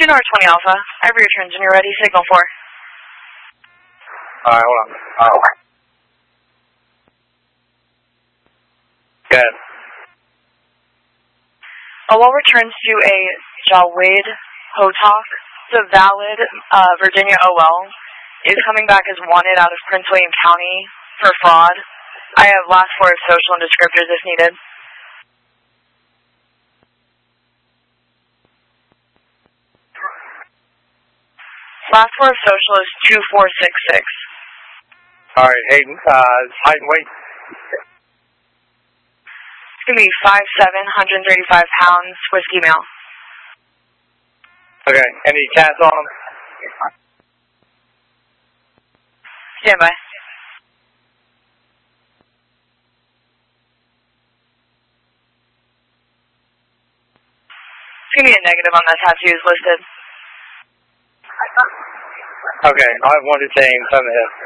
2 North 20 Alpha. I have returns when you're ready. Signal 4. Alright, hold on. Good. All returns to a Jawed Hotok, the valid Virginia OL, is coming back as wanted out of Prince William County for fraud. I have last 4 of social and descriptors if needed. Last 4 of social is 2466. Alright, Hayden, height and weight. It's going to be 5'7", 135 pounds, whiskey male. Okay, any tats on him? Stand by. It's going to be a negative on that tattoos listed. Okay, I have 1 detained on the hip.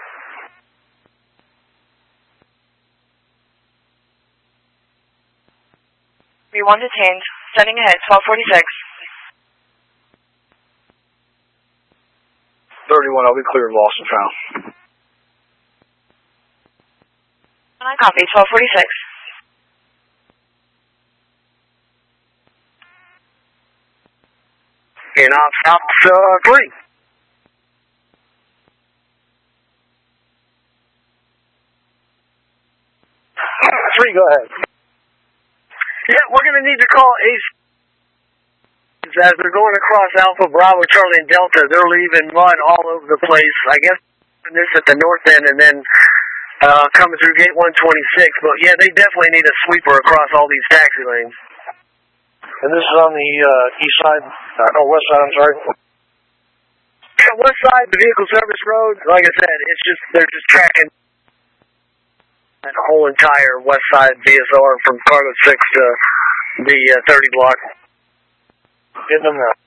Be 1 detained. Sending ahead, 1246. 31, I'll be clear of lost and found. I copy, 1246. And I'm South 3. 3, go ahead. Yeah, we're going to need to call Ace. As they're going across Alpha, Bravo, Charlie, and Delta, they're leaving mud all over the place. I guess this at the north end and then coming through gate 126. But yeah, they definitely need a sweeper across all these taxi lanes. And this is on the east side, west side, I'm sorry. Yeah, west side, the vehicle service road. Like I said, it's just, they're just tracking that whole entire west side VSR from Cargo 6 to the 30 block. Getting them now.